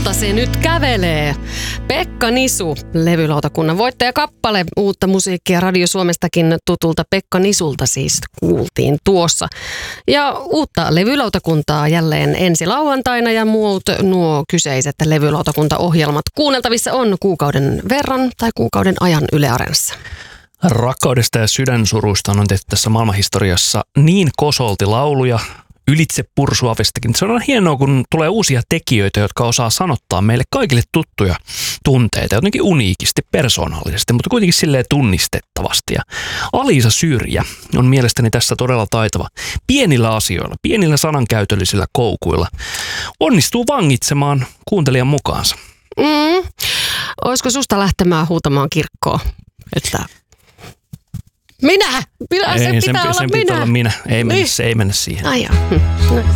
Multa se nyt kävelee. Pekka Nisu, levylautakunnan voittajakappale. Uutta musiikkia Radio Suomestakin tutulta Pekka Nisulta siis kuultiin tuossa. Ja uutta levylautakuntaa jälleen ensi lauantaina ja muut nuo kyseiset levylautakuntaohjelmat kuunneltavissa on kuukauden verran tai kuukauden ajan Yle Areenassa. Rakkaudesta ja sydänsuruista on tehty tässä maailmanhistoriassa niin kosolti lauluja, ylitse pursuavistakin. Se on hienoa, kun tulee uusia tekijöitä, jotka osaa sanottaa meille kaikille tuttuja tunteita, jotenkin uniikisti, persoonallisesti, mutta kuitenkin silleen tunnistettavasti. Ja Alisa Syrjä on mielestäni tässä todella taitava. Pienillä asioilla, pienillä sanankäytöllisillä koukuilla onnistuu vangitsemaan kuuntelijan mukaansa. Olisiko susta lähtemään huutamaan kirkkoon? Että minä! Ei, Se pitää olla minä. Ei mennä siihen. Ai joo.